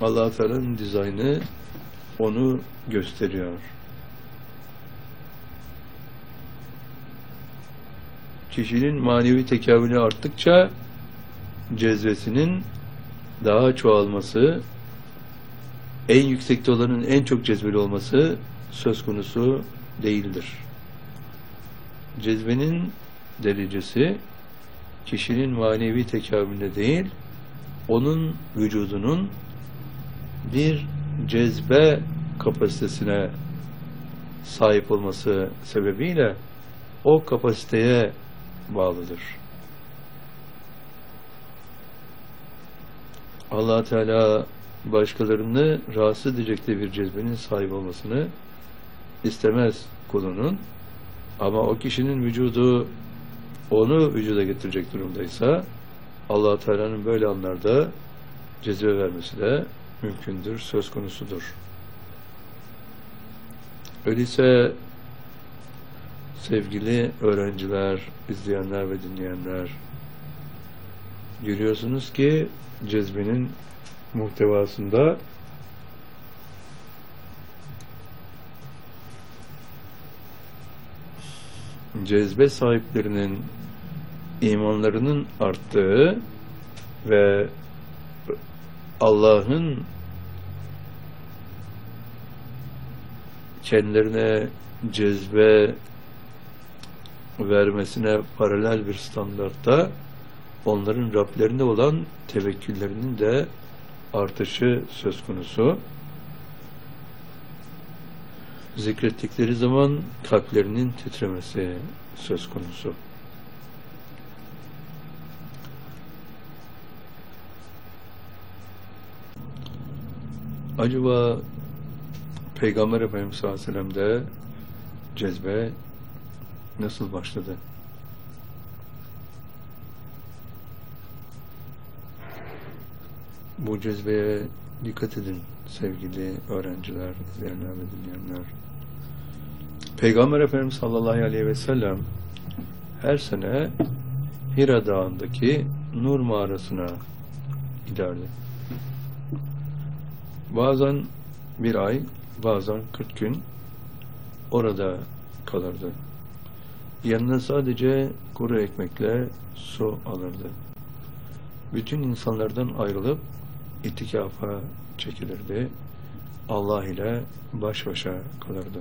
Allah Teala'nın dizaynı onu gösteriyor. Kişinin manevi tekabülü arttıkça cezbesinin daha çoğalması, en yüksekte olanın en çok cezbeli olması söz konusu değildir. Cezbenin derecesi kişinin manevi tekamülüne değil, onun vücudunun bir cezbe kapasitesine sahip olması sebebiyle o kapasiteye bağlıdır. Allah Teala başkalarını rahatsız edecekte bir cezbenin sahip olmasını istemez kulunun, ama o kişinin vücudu onu vücuda getirecek durumdaysa Allah Teala'nın böyle anlarda cezbe vermesi de mümkündür, söz konusudur. Öyleyse sevgili öğrenciler, izleyenler ve dinleyenler, görüyorsunuz ki cezbenin muhtevasında cezbe sahiplerinin imanlarının arttığı ve Allah'ın kendilerine cezbe vermesine paralel bir standartta onların Rablerine olan tevekküllerinin de artışı söz konusu. Zikrettikleri zaman kalplerinin titremesi söz konusu. Acaba Peygamber Efendimiz sallallahu aleyhi ve sellem'de cezbe nasıl başladı? Bu cezbeye dikkat edin sevgili öğrenciler, izleyenler ve dinleyenler. Peygamber Efendimiz sallallahu aleyhi ve sellem her sene Hira Dağı'ndaki Nur mağarasına giderdi. Bazen bir ay, bazen 40 gün orada kalırdı. Yanına sadece kuru ekmekle su alırdı. Bütün insanlardan ayrılıp itikafa çekilirdi. Allah ile baş başa kalırdı.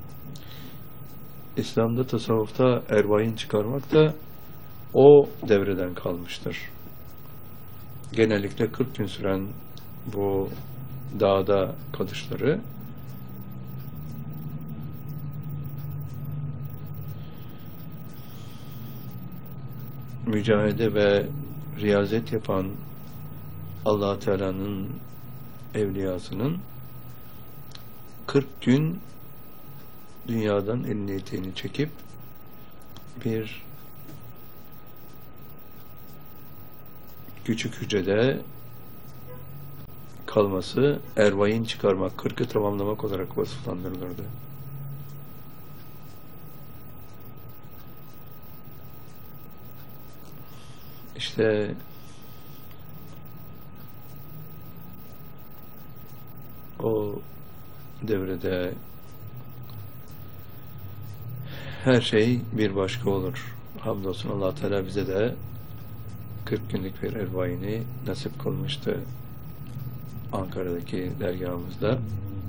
İslam'da, tasavvufta ervain çıkarmak da o devreden kalmıştır. Genellikle 40 gün süren bu dağda kalışları mücahede ve riyazet yapan Allah Teala'nın evliyasının 40 gün dünyadan elini eteğini çekip bir küçük hücrede kalması, ervain çıkarmak, 40'ı tamamlamak olarak vasıflandırılırdı. İşte o devrede her şey bir başka olur. Hamdolsun Allah Teala bize de 40 günlük bir ervaini nasip kılmıştı Ankara'daki dergahımızda.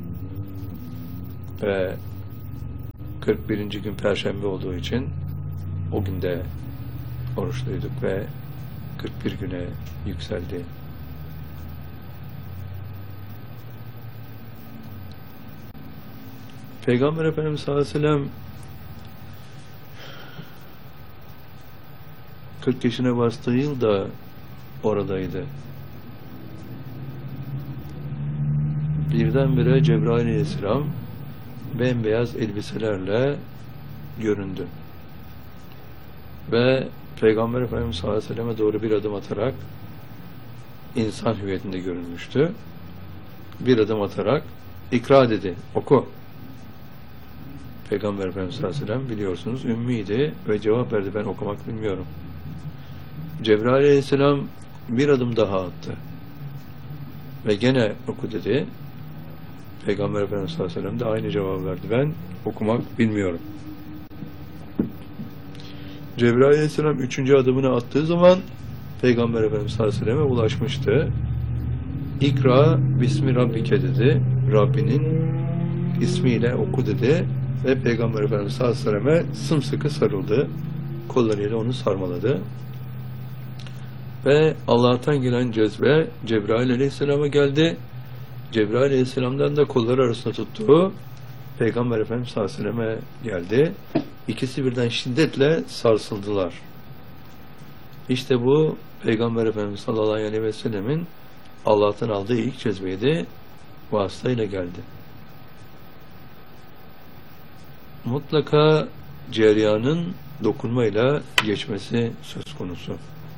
Ve 41. gün Perşembe olduğu için o günde oruçluyduk ve 41 güne yükseldi. Peygamber Efendimiz sallallahu aleyhi ve sellem 40 yaşına bastığı yıl da oradaydı. Birdenbire Cebrail aleyhisselam bembeyaz elbiselerle göründü. Ve Peygamber Efendimiz sallallahu aleyhi ve selleme doğru bir adım atarak insan hüviyetinde görünmüştü. Bir adım atarak ikra dedi, oku. Peygamber Efendimiz sallallahu aleyhi ve sellem biliyorsunuz ümmiydi ve cevap verdi, ben okumak bilmiyorum. Cebrail aleyhisselam bir adım daha attı. Ve gene oku dedi. Peygamber Efendimiz sallallahu aleyhi ve sellem de aynı cevabı verdi. Ben okumak bilmiyorum. Cebrail aleyhisselam 3. adımını attığı zaman Peygamber Efendimiz sallallahu aleyhi ve selleme ulaşmıştı. İkra bismi rabbike dedi. Rabbinin ismiyle oku dedi. Ve Peygamber Efendimiz sallallahu aleyhi ve selleme sımsıkı sarıldı. Kollarıyla onu sarmaladı. Ve Allah'tan gelen cezbe Cebrail aleyhisselama geldi. Cebrail aleyhisselamdan da kolları arasında tuttuğu Peygamber Efendimiz sallallahu aleyhi ve selleme geldi. İkisi birden şiddetle sarsıldılar. İşte bu Peygamber Efendimiz sallallahu aleyhi ve sellemin Allah'tan aldığı ilk cezbeydi. Vasıtayla geldi. Mutlaka cereyanın dokunmayla geçmesi söz konusu.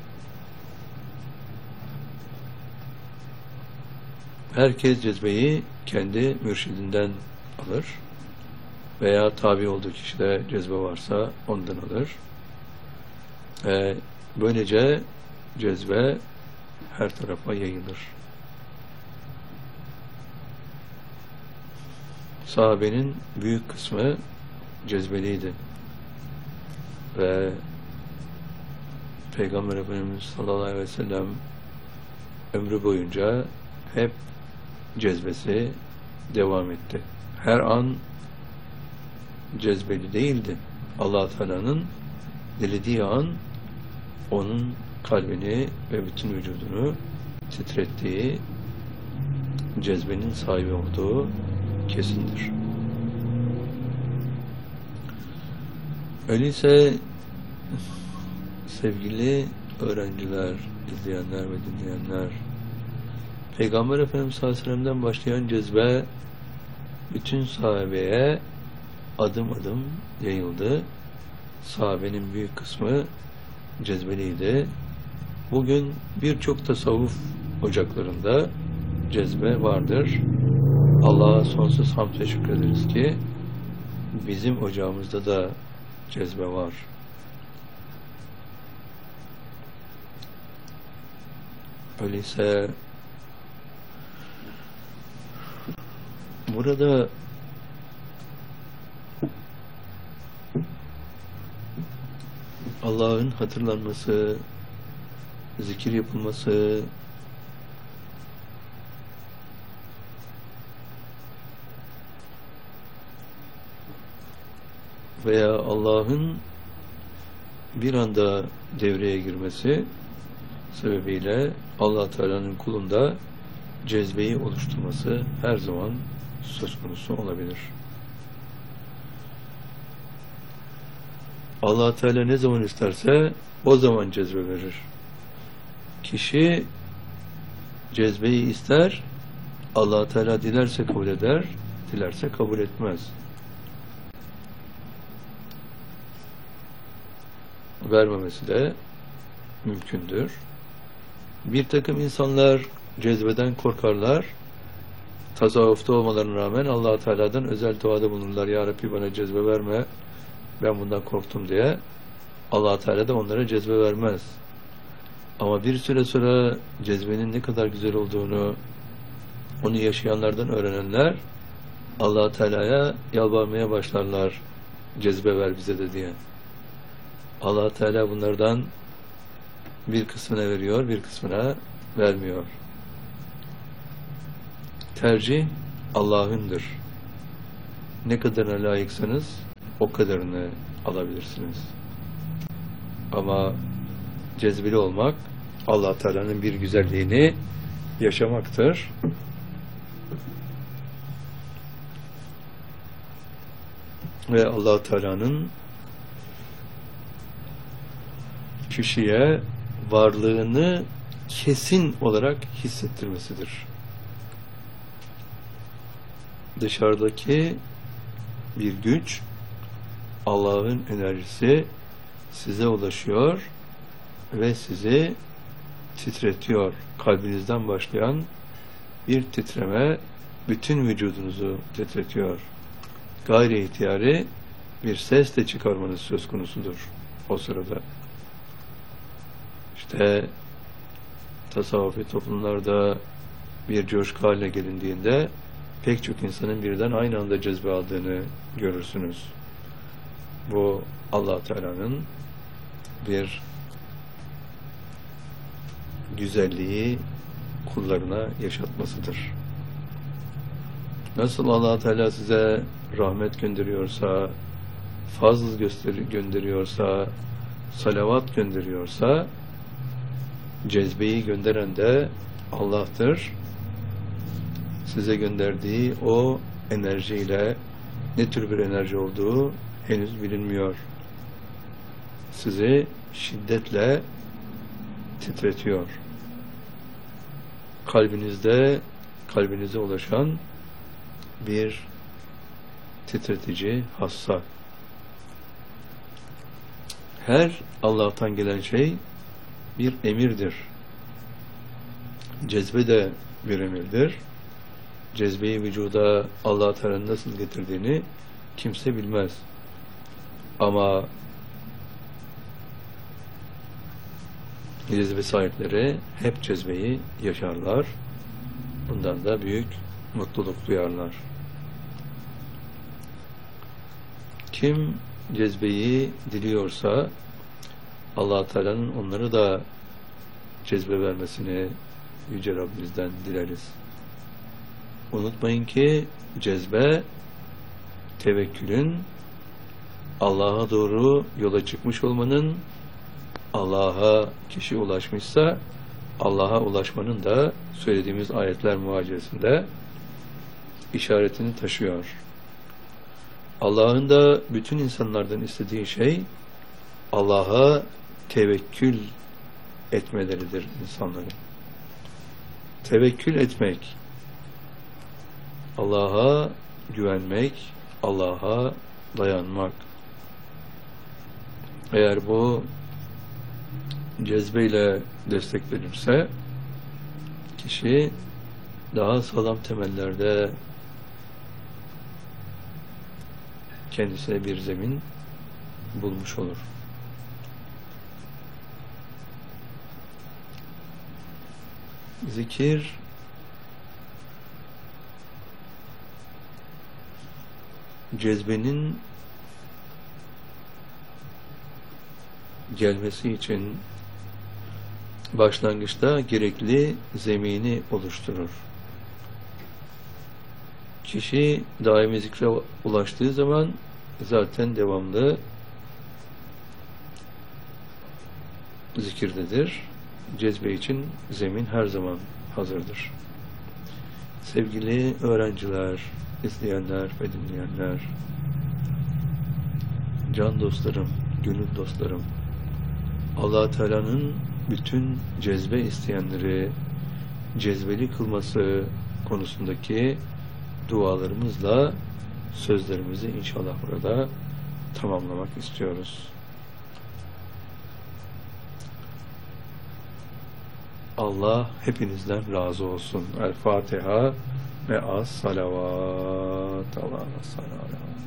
Herkes cezbeyi kendi mürşidinden alır veya tabi olduğu kişide cezbe varsa ondan alır. Böylece cezbe her tarafa yayılır. Sahabenin büyük kısmı cezbeliydi. Ve Peygamber Efendimiz sallallahu aleyhi ve sellem ömrü boyunca hep cezbesi devam etti. Her an cezbeli değildi. Allah Teala'nın dilediği an onun kalbini ve bütün vücudunu titrettiği, cezbenin sahibi olduğu kesindir. Öyleyse sevgili öğrenciler, izleyenler ve dinleyenler, Peygamber Efendimiz sallallahu aleyhi ve sellem'den başlayan cezbe bütün sahabeye adım adım yayıldı. Sahabenin büyük kısmı cezbeliydi. Bugün birçok tasavvuf ocaklarında cezbe vardır. Allah'a sonsuz hamd ve şükrederiz ki bizim ocağımızda da cezbe var. Öyleyse burada Allah'ın hatırlanması, zikir yapılması, veya Allah'ın bir anda devreye girmesi sebebiyle Allah Teala'nın kulunda cezbeyi oluşturması her zaman söz konusu olabilir. Allah Teala ne zaman isterse o zaman cezbe verir. Kişi cezbeyi ister, Allah Teala dilerse kabul eder, dilerse kabul etmez. Vermemesi de mümkündür. Bir takım insanlar cezbeden korkarlar. Tasavvufta olmalarına rağmen Allah Teala'dan özel duada bulunurlar. Ya Rabbi bana cezbe verme, ben bundan korktum diye. Allah Teala da onlara cezbe vermez. Ama bir süre sonra cezbenin ne kadar güzel olduğunu onu yaşayanlardan öğrenenler Allah Teala'ya yalvarmaya başlarlar. Cezbe ver bize de diye. Allah Teala bunlardan bir kısmına veriyor, bir kısmına vermiyor. Tercih Allah'ındır. Ne kadarına layıksanız o kadarını alabilirsiniz. Ama cezbeli olmak Allah Teala'nın bir güzelliğini yaşamaktır. Ve Allah Teala'nın kişiye varlığını kesin olarak hissettirmesidir. Dışarıdaki bir güç, Allah'ın enerjisi size ulaşıyor ve sizi titretiyor. Kalbinizden başlayan bir titreme bütün vücudunuzu titretiyor. Gayri ihtiyari bir ses de çıkarmanız söz konusudur o sırada. İşte tasavvufi toplumlarda bir coşku haline gelindiğinde pek çok insanın birden aynı anda cezbe aldığını görürsünüz. Bu Allah Teala'nın bir güzelliği kullarına yaşatmasıdır. Nasıl Allah Teala size rahmet gönderiyorsa, fazl gönderiyorsa, salavat gönderiyorsa, cezbeyi gönderen de Allah'tır. Size gönderdiği o enerjiyle ne tür bir enerji olduğu henüz bilinmiyor. Sizi şiddetle titretiyor. Kalbinize ulaşan bir titretici hassa. Her Allah'tan gelen şey bir emirdir. Cezbe de bir emirdir. Cezbeyi vücuda Allah Teala'nın nasıl getirdiğini kimse bilmez. Ama cezbe sahipleri hep cezbeyi yaşarlar. Bundan da büyük mutluluk duyarlar. Kim cezbeyi diliyorsa Allah Teala'nın onları da cezbe vermesini Yüce Rabbimizden dileriz. Unutmayın ki cezbe tevekkülün, Allah'a doğru yola çıkmış olmanın, Allah'a kişi ulaşmışsa Allah'a ulaşmanın da söylediğimiz ayetler muhacesinde işaretini taşıyor. Allah'ın da bütün insanlardan istediği şey Allah'a tevekkül etmeleridir insanların. Tevekkül etmek, Allah'a güvenmek, Allah'a dayanmak. Eğer bu cezbeyle desteklenirse kişi daha sağlam temellerde kendisine bir zemin bulmuş olur. Zikir cezbenin gelmesi için başlangıçta gerekli zemini oluşturur. Kişi daimi zikre ulaştığı zaman zaten devamlı zikirdedir. Cezbe için zemin her zaman hazırdır. Sevgili öğrenciler, izleyenler ve dinleyenler, can dostlarım, gönül dostlarım, Allah Teala'nın bütün cezbe isteyenleri cezbeli kılması konusundaki dualarımızla sözlerimizi inşallah burada tamamlamak istiyoruz. Allah hepinizden razı olsun. El Fatiha ve as salavat. Allah'a sallallahu